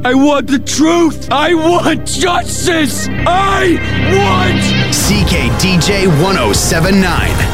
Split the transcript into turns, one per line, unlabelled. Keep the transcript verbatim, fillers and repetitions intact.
I want the truth! I want justice! I want...
C K D J one oh seven nine.